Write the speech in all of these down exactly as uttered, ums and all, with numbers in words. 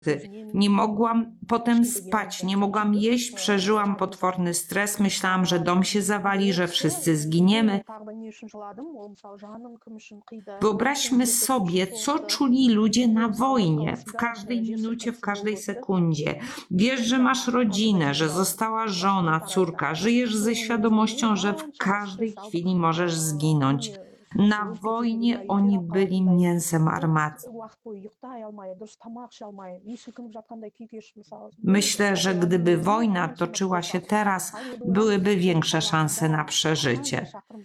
Nie mogłam potem spać, nie mogłam jeść, przeżyłam potworny stres, myślałam, że dom się zawali, że wszyscy zginiemy. Wyobraźmy sobie, co czuli ludzie na wojnie, w każdej minucie, w każdej sekundzie. Wiesz, że masz rodzinę, że została żona, córka, żyjesz ze świadomością, że w każdej chwili możesz zginąć. Na wojnie oni byli mięsem armatki. Myślę, że gdyby wojna toczyła się teraz, byłyby większe szanse na przeżycie.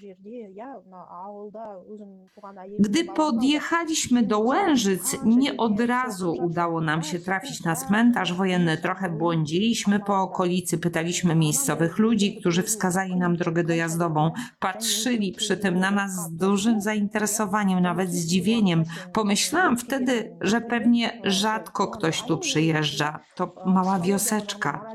Gdy podjechaliśmy do Łężyc, nie od razu udało nam się trafić na cmentarz wojenny. Trochę błądziliśmy po okolicy, pytaliśmy miejscowych ludzi, którzy wskazali nam drogę dojazdową. Patrzyli przy tym na nas z dużym zainteresowaniem, nawet zdziwieniem. Pomyślałam wtedy, że pewnie rzadko ktoś tu przyjeżdża. To mała wioseczka.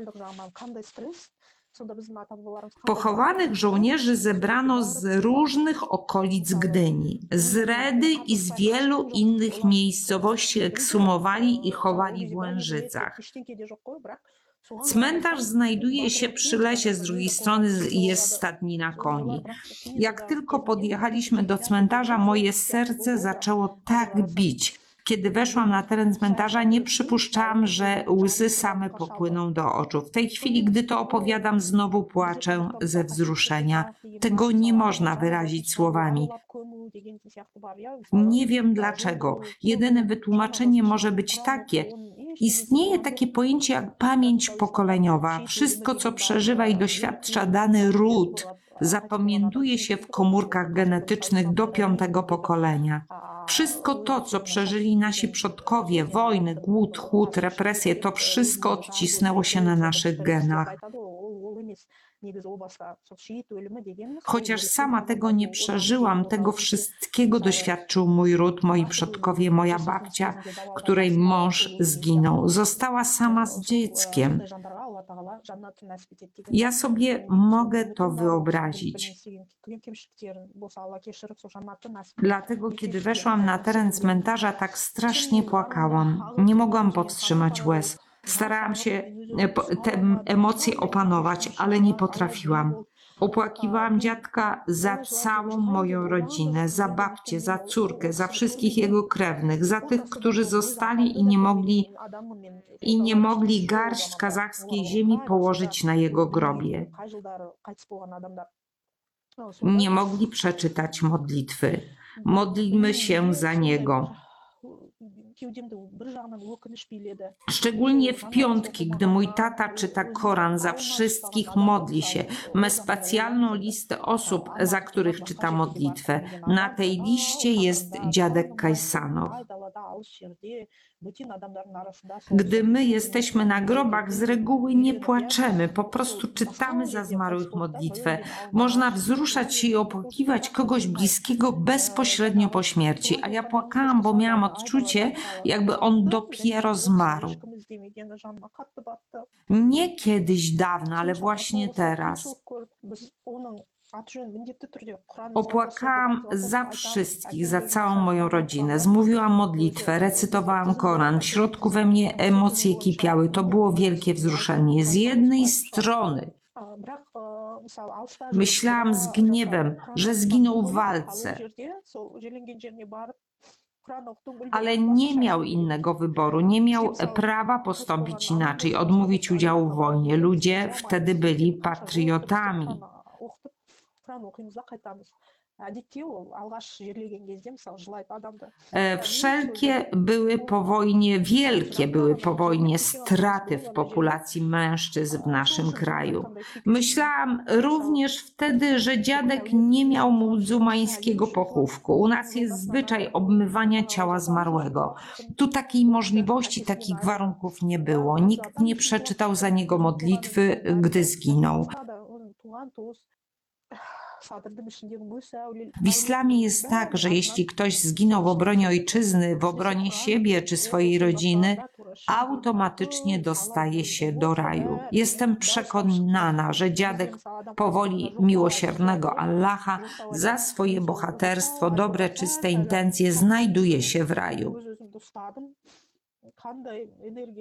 Pochowanych żołnierzy zebrano z różnych okolic Gdyni. Z Redy i z wielu innych miejscowości ekshumowali i chowali w Łężycach. Cmentarz znajduje się przy lesie, z drugiej strony jest stadnina koni. Jak tylko podjechaliśmy do cmentarza, moje serce zaczęło tak bić. Kiedy weszłam na teren cmentarza, nie przypuszczałam, że łzy same popłyną do oczu. W tej chwili, gdy to opowiadam, znowu płaczę ze wzruszenia. Tego nie można wyrazić słowami. Nie wiem dlaczego. Jedyne wytłumaczenie może być takie. Istnieje takie pojęcie jak pamięć pokoleniowa. Wszystko, co przeżywa i doświadcza dany ród, zapamiętuje się w komórkach genetycznych do piątego pokolenia. Wszystko to, co przeżyli nasi przodkowie, wojny, głód, chłód, represje, to wszystko odcisnęło się na naszych genach. Chociaż sama tego nie przeżyłam, tego wszystkiego doświadczył mój ród, moi przodkowie, moja babcia, której mąż zginął. Została sama z dzieckiem. Ja sobie mogę to wyobrazić. Dlatego, kiedy weszłam na teren cmentarza, tak strasznie płakałam. Nie mogłam powstrzymać łez. Starałam się te emocje opanować, ale nie potrafiłam. Opłakiwałam dziadka za całą moją rodzinę, za babcię, za córkę, za wszystkich jego krewnych, za tych, którzy zostali i nie mogli, i nie mogli garść kazachskiej ziemi położyć na jego grobie. Nie mogli przeczytać modlitwy. Modlimy się za niego. Szczególnie w piątki, gdy mój tata czyta Koran, za wszystkich modli się. Ma specjalną listę osób, za których czyta modlitwę. Na tej liście jest dziadek Kajsanow. Gdy my jesteśmy na grobach, z reguły nie płaczemy, po prostu czytamy za zmarłych modlitwę. Można wzruszać się i opłakiwać kogoś bliskiego bezpośrednio po śmierci, a ja płakałam, bo miałam odczucie, jakby on dopiero zmarł. Nie kiedyś dawno, ale właśnie teraz. Opłakałam za wszystkich, za całą moją rodzinę. Zmówiłam modlitwę, recytowałam Koran. W środku we mnie emocje kipiały. To było wielkie wzruszenie. Z jednej strony myślałam z gniewem, że zginął w walce, ale nie miał innego wyboru, nie miał prawa postąpić inaczej, odmówić udziału w wojnie. Ludzie wtedy byli patriotami. Wszelkie były po wojnie, wielkie były po wojnie straty w populacji mężczyzn w naszym kraju. Myślałam również wtedy, że dziadek nie miał muzułmańskiego pochówku. U nas jest zwyczaj obmywania ciała zmarłego. Tu takiej możliwości, takich warunków nie było. Nikt nie przeczytał za niego modlitwy, gdy zginął. W islamie jest tak, że jeśli ktoś zginął w obronie ojczyzny, w obronie siebie czy swojej rodziny, automatycznie dostaje się do raju. Jestem przekonana, że dziadek powoli miłosiernego Allaha za swoje bohaterstwo, dobre, czyste intencje znajduje się w raju. 간다 에너지